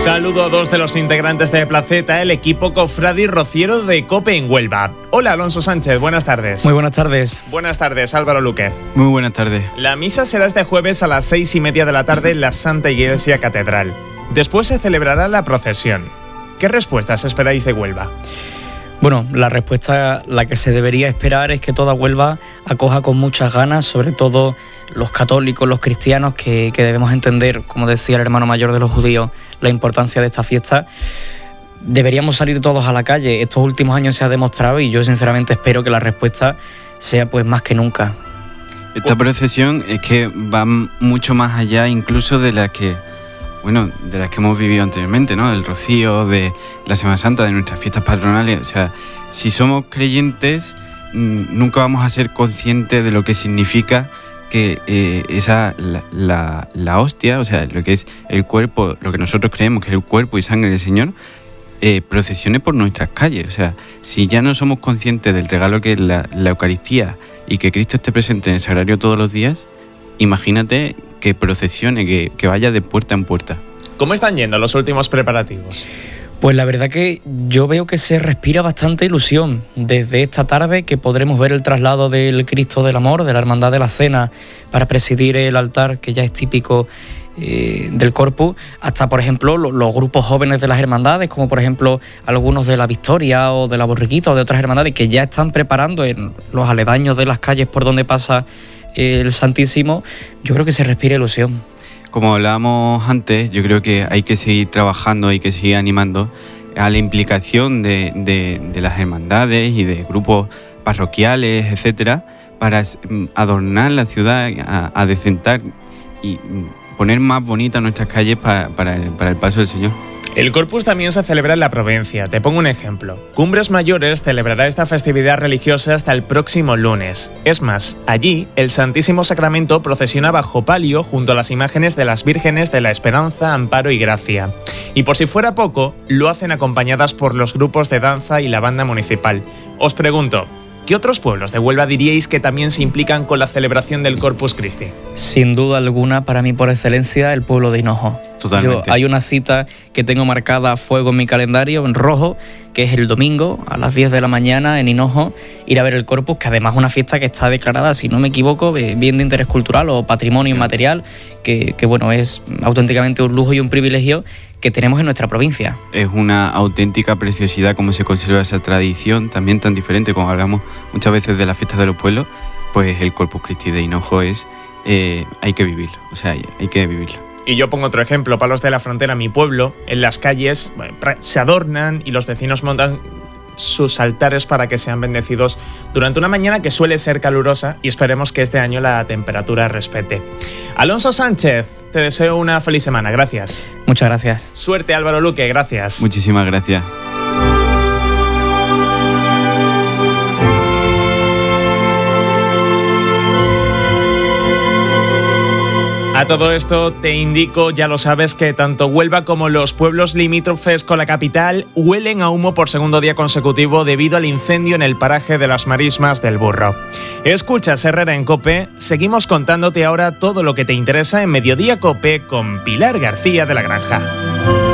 Saludo a dos de los integrantes de Placeta, el equipo cofradi rociero de COPE en Huelva. Hola, Alonso Sánchez, buenas tardes. Muy buenas tardes. Buenas tardes, Álvaro Luque. Muy buenas tardes. La misa será este jueves a las 6:30 de la tarde en la Santa Iglesia Catedral. Después se celebrará la procesión. ¿Qué respuestas esperáis de Huelva? Bueno, la respuesta, la que se debería esperar, es que toda Huelva acoja con muchas ganas, sobre todo los católicos, los cristianos, que debemos entender, como decía el hermano mayor de los judíos, la importancia de esta fiesta. Deberíamos salir todos a la calle. Estos últimos años se ha demostrado y yo sinceramente espero que la respuesta sea pues más que nunca. Esta procesión es que va mucho más allá incluso de las que hemos vivido anteriormente, ¿no? Del rocío, de la Semana Santa, de nuestras fiestas patronales. O sea, si somos creyentes, nunca vamos a ser conscientes de lo que significa que la hostia, o sea, lo que es el cuerpo, lo que nosotros creemos que es el cuerpo y sangre del Señor, procesione por nuestras calles. O sea, si ya no somos conscientes del regalo que es la Eucaristía y que Cristo esté presente en el sagrario todos los días, imagínate que procesione, que vaya de puerta en puerta. ¿Cómo están yendo los últimos preparativos? Pues la verdad que yo veo que se respira bastante ilusión. Desde esta tarde que podremos ver el traslado del Cristo del Amor, de la Hermandad de la Cena, para presidir el altar, que ya es típico del Corpus, hasta por ejemplo los grupos jóvenes de las hermandades, como por ejemplo algunos de la Victoria o de la Borriquita o de otras hermandades, que ya están preparando en los aledaños de las calles por donde pasa el Santísimo. Yo creo que se respira ilusión. Como hablábamos antes, yo creo que hay que seguir trabajando, hay que seguir animando a la implicación de las hermandades y de grupos parroquiales, etcétera, para adornar la ciudad, a decentar y poner más bonitas nuestras calles para el paso del Señor. El Corpus también se celebra en la provincia. Te pongo un ejemplo. Cumbres Mayores celebrará esta festividad religiosa hasta el próximo lunes. Es más, allí el Santísimo Sacramento procesiona bajo palio junto a las imágenes de las Vírgenes de la Esperanza, Amparo y Gracia. Y por si fuera poco, lo hacen acompañadas por los grupos de danza y la banda municipal. Os pregunto, ¿qué otros pueblos de Huelva diríais que también se implican con la celebración del Corpus Christi? Sin duda alguna, para mí por excelencia, el pueblo de Hinojo. Totalmente. Hay una cita que tengo marcada a fuego en mi calendario, en rojo, que es el domingo a las 10 de la mañana en Hinojo, ir a ver el Corpus, que además es una fiesta que está declarada, si no me equivoco, bien de interés cultural o patrimonio inmaterial, que bueno, es auténticamente un lujo y un privilegio que tenemos en nuestra provincia. Es una auténtica preciosidad cómo se conserva esa tradición, también tan diferente como hablamos muchas veces de las fiestas de los pueblos. Pues el Corpus Christi de Hinojo hay que vivirlo, o sea, hay que vivirlo. Y yo pongo otro ejemplo, Palos de la Frontera, mi pueblo, en las calles se adornan y los vecinos montan sus altares para que sean bendecidos durante una mañana que suele ser calurosa y esperemos que este año la temperatura respete. Alonso Sánchez, te deseo una feliz semana, gracias. Muchas gracias. Suerte, Álvaro Luque, gracias. Muchísimas gracias. A todo esto te indico, ya lo sabes, que tanto Huelva como los pueblos limítrofes con la capital huelen a humo por segundo día consecutivo debido al incendio en el paraje de las Marismas del Burro. Escuchas Herrera en COPE, seguimos contándote ahora todo lo que te interesa en Mediodía COPE con Pilar García de la Granja.